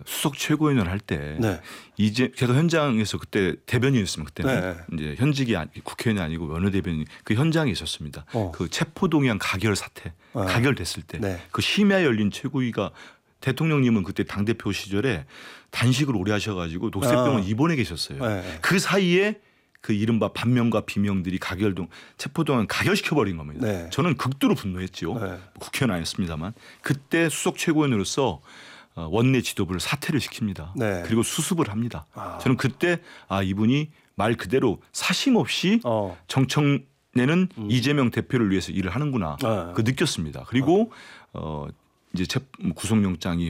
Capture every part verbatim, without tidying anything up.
수석 최고위원을 할 때 네. 이제 제가 현장에서 그때 대변인이었으면 그때는 네. 이제 현직이 아니, 국회의원이 아니고 원내대변인 그 현장에 있었습니다. 어. 그 체포동의안 가결 사태 어. 가결됐을 때 네. 그 심야 열린 최고위가 대통령님은 그때 당대표 시절에 단식을 오래 하셔가지고 녹색병원 어. 입원해 계셨어요. 네. 그 사이에 그 이른바 반명과 비명들이 가결동 체포동안 가결시켜버린 겁니다. 네. 저는 극도로 분노했죠. 네. 국회의원 아니었습니다만 그때 수석 최고위원으로서 원내 지도부를 사퇴를 시킵니다. 네. 그리고 수습을 합니다. 아. 저는 그때 아 이분이 말 그대로 사심 없이 어. 정청래는 음. 이재명 대표를 위해서 일을 하는구나. 네. 그 느꼈습니다. 그리고 어, 이제 구속영장이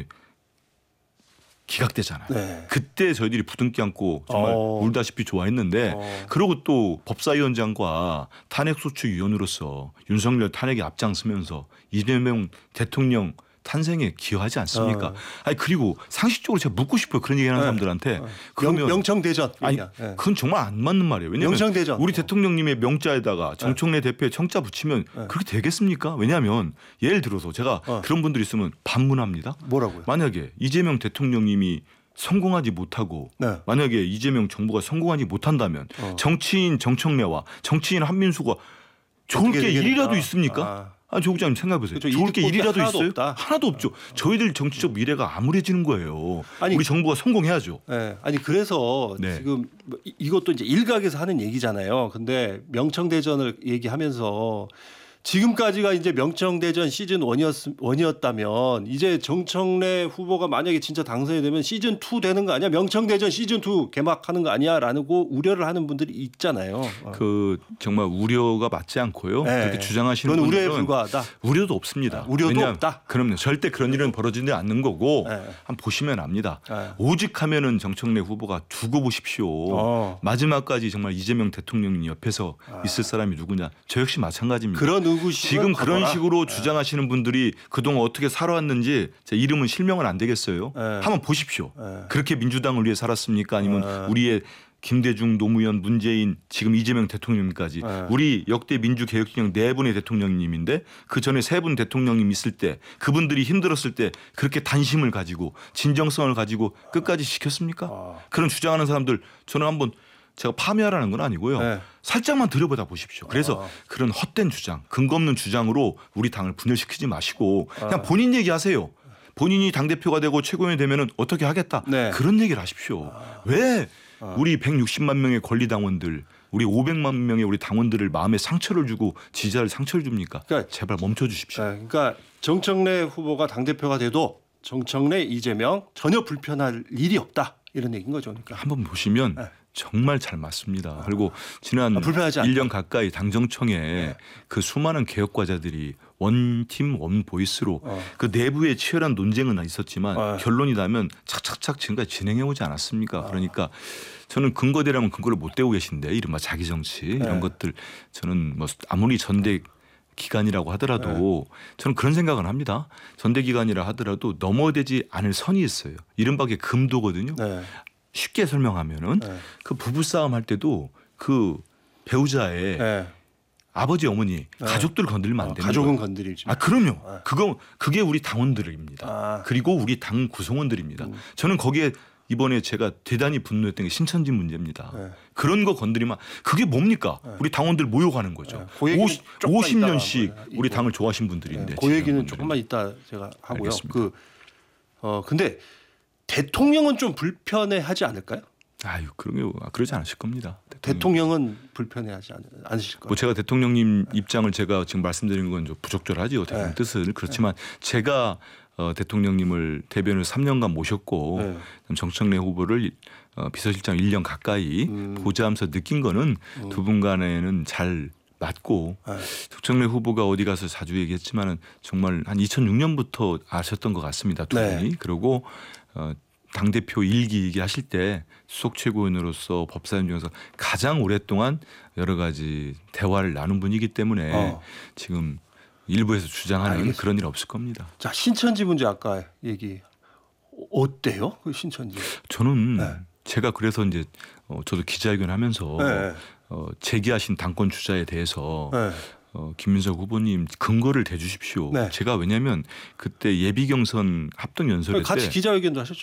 기각되잖아요. 네. 그때 저희들이 부둥켜 안고 정말 어. 울다시피 좋아했는데 어. 그러고 또 법사위원장과 탄핵소추위원으로서 윤석열 탄핵에 앞장서면서 이재명 대통령 탄생에 기여하지 않습니까? 어. 아니 그리고 상식적으로 제가 묻고 싶어요. 그런 얘기하는 네. 사람들한테 어. 그러면 명청대전. 아니 네. 그건 정말 안 맞는 말이에요. 왜냐하면 명청대전. 우리 대통령님의 명자에다가 정청래 네. 대표의 청자 붙이면 네. 그렇게 되겠습니까? 왜냐하면 예를 들어서 제가 어. 그런 분들이 있으면 반문합니다. 뭐라고요? 만약에 이재명 대통령님이 성공하지 못하고 네. 만약에 이재명 정부가 성공하지 못한다면 어. 정치인 정청래와 정치인 한민수가 좋을 게 되겠다. 일이라도 있습니까? 아. 아, 조 국장님 생각해보세요. 그렇죠. 좋을 게 일이라도 하나도 있어요? 없다. 하나도 없죠. 저희들 정치적 미래가 암울해지는 거예요. 아니, 우리 정부가 성공해야죠. 네. 아니 그래서 네. 지금 이것도 이제 일각에서 하는 얘기잖아요. 근데 명청대전을 얘기하면서 지금까지가 이제 명청대전 시즌 원이었, 원이었다면 이제 정청래 후보가 만약에 진짜 당선이 되면 시즌 투 되는 거 아니야? 명청대전 시즌 투 개막하는 거 아니야? 라고 우려를 하는 분들이 있잖아요. 그 정말 우려가 맞지 않고요. 네. 그렇게 주장하시는 그건 분들은 우려에 불과하다. 우려도 없습니다. 아, 우려도 왜냐, 없다. 그럼요. 절대 그런 일은 벌어지지 않는 거고 네. 한번 보시면 압니다. 네. 오직 하면은 정청래 후보가 두고 보십시오. 어. 마지막까지 정말 이재명 대통령 옆에서 아. 있을 사람이 누구냐. 저 역시 마찬가지입니다. 그런 지금 그런 가거라. 식으로 주장하시는 분들이 그동안 어떻게 살아왔는지 제 이름은 실명은 안 되겠어요. 네. 한번 보십시오. 네. 그렇게 민주당을 위해 살았습니까? 아니면 네. 우리의 김대중, 노무현, 문재인, 지금 이재명 대통령님까지 네. 우리 역대 민주개혁진영 네 분의 대통령님인데 그 전에 세 분 대통령님 있을 때 그분들이 힘들었을 때 그렇게 단심을 가지고 진정성을 가지고 끝까지 지켰습니까? 아. 그런 주장하는 사람들 저는 한번 제가 파묘하라는 건 아니고요. 네. 살짝만 들여보다 보십시오. 그래서 아. 그런 헛된 주장, 근거 없는 주장으로 우리 당을 분열시키지 마시고 그냥 아. 본인 얘기하세요. 본인이 당대표가 되고 최고위원이 되면은 어떻게 하겠다. 네. 그런 얘기를 하십시오. 아. 왜 아. 우리 백육십만 명의 권리당원들 우리 오백만 명의 우리 당원들을 마음에 상처를 주고 지지자를 상처를 줍니까? 그러니까 제발 멈춰 주십시오. 네, 그러니까 정청래 후보가 당대표가 돼도 정청래, 이재명 전혀 불편할 일이 없다. 이런 얘기인 거죠. 그러니까. 한번 보시면 네. 정말 잘 맞습니다. 그리고 지난 아, 불편하지 않다. 일 년 가까이 당정청에 네. 그 수많은 개혁과자들이 원팀 원보이스로 어. 그 내부에 치열한 논쟁은 있었지만 어. 결론이 나면 착착착 지금까지 진행해 오지 않았습니까? 그러니까 저는 근거대라면 근거를 못 대고 계신데 이른바 자기정치 네. 이런 것들 저는 뭐 아무리 전대 기간이라고 하더라도 저는 그런 생각은 합니다. 전대 기간이라 하더라도 넘어되지 않을 선이 있어요. 이른바 게 금도거든요. 네. 쉽게 설명하면은 네. 그 부부싸움 할 때도 그 배우자의 네. 아버지 어머니 가족들을 건들면 안 어, 되는 가족은 거예요. 건드리지. 아 그럼요. 네. 그거 그게 우리 당원들입니다. 아. 그리고 우리 당 구성원들입니다. 음. 저는 거기에 이번에 제가 대단히 분노했던 게 신천지 문제입니다. 네. 그런 거 건드리면 그게 뭡니까? 네. 우리 당원들 모욕하는 거죠. 네. 그 얘기는 오십, 조금만 오십 년씩 이따가 한번 우리 이거. 당을 좋아하신 분들인데. 네. 그 얘기는 지지하는 조금만 이따 제가 하고요. 알겠습니다. 그 어 근데 대통령은 좀 불편해하지 않을까요? 아유 그런 게 그러지 않으실 겁니다. 대통령. 대통령은 불편해하지 않, 않으실 거예요. 뭐 제가 대통령님 입장을 제가 지금 말씀드리는 건 좀 부적절하지요. 대통령 네. 뜻을 그렇지만 제가 어, 대통령님을 대변을 삼 년간 모셨고 네. 정청래 후보를 어, 비서실장 일 년 가까이 음. 보좌하면서 느낀 거는 음. 두 분 간에는 잘 맞고 네. 정청래 후보가 어디 가서 자주 얘기했지만은 정말 한 이천육 년부터 아셨던 것 같습니다. 두 네. 분이. 그리고 어, 당대표 일기 얘기하실 때 수석 최고위원으로서 법사위원 중에서 가장 오랫동안 여러 가지 대화를 나눈 분이기 때문에 어. 지금 일부에서 주장하는 알겠습니다. 그런 일 없을 겁니다. 자 신천지 문제 아까 얘기 어때요? 그 신천지. 저는 네. 제가 그래서 이제 어, 저도 기자회견 하면서 네. 어, 제기하신 당권 주자에 대해서 네. 어, 김민석 후보님 근거를 대주십시오. 네. 제가 왜냐하면 그때 예비 경선 합동 연설회 같이 때 기자회견도 하셨죠.